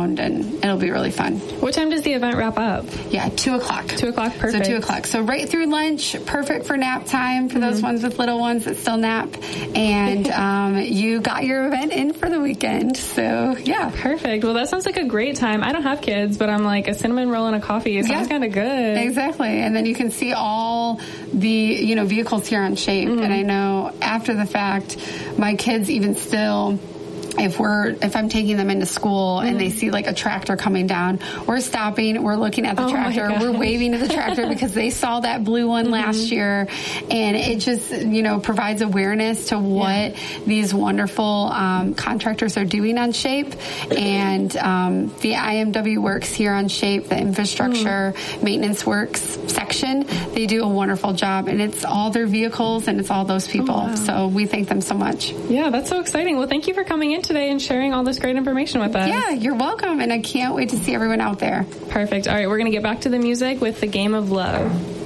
and it'll be really fun. What time does the event wrap up? Yeah, 2 o'clock. 2 o'clock, perfect. So 2 o'clock. So right through lunch, perfect for nap time for those ones with little ones that still nap. And you got your event in for the weekend. So, yeah. Perfect. Well, that sounds like a great time. I don't have kids, but I'm like, a cinnamon roll and a coffee. It sounds kind of good. Exactly. And then you can see all the, vehicles here on Shape. And I know after the fact, my kids even still... If I'm taking them into school and they see like a tractor coming down, we're stopping, we're looking at the tractor, we're waving to the tractor because they saw that blue one last year, and it just, provides awareness to what these wonderful contractors are doing on Shape, and the IMW Works here on Shape, the infrastructure maintenance works section, they do a wonderful job, and it's all their vehicles and it's all those people. So we thank them so much. Yeah, that's so exciting. Well, thank you for coming in today and sharing all this great information with us. Yeah, you're welcome, and I can't wait to see everyone out there. Perfect. All right, we're going to get back to the music with The Game of Love.